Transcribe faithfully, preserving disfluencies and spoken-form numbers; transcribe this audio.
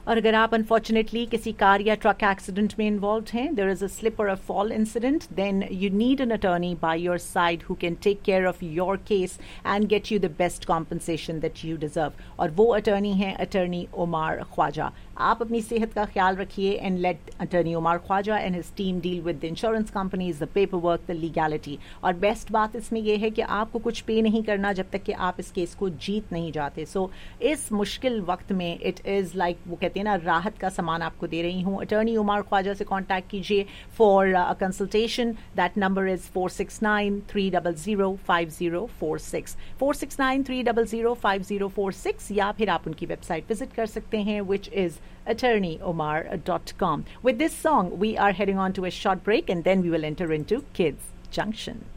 और अगर आप अनफॉर्चुनेटली किसी कार या ट्रक एक्सीडेंट में इन्वॉल्व हैं, देयर इज अ स्लिप और अ fall incident, then you need an attorney by your side who can take care of your case and get you the best compensation that you deserve. और वो attorney है attorney Umar Khwaja. आप अपनी सेहत का ख्याल रखिए and let attorney Umar Khwaja and his team deal with the insurance companies, the paper work, the legality. और बेस्ट बात इसमें यह है कि आपको कुछ पे नहीं करना जब तक कि आप इस केस को जीत नहीं जाते. सो so, इस मुश्किल वक्त में इट इज़ लाइक वो कहते हैं ना, राहत का सामान आपको दे रही हूँ. अटर्नी उमर ख्वाजा से कॉन्टैक्ट कीजिए for a consultation. That number is four six nine three double zero five zero four six four six nine three double zero five zero four six या फिर आप उनकी वेबसाइट विजिट कर सकते हैं, which is attorney omar dot com. With this song, we are heading on to a short break and then we will enter into Kids Junction.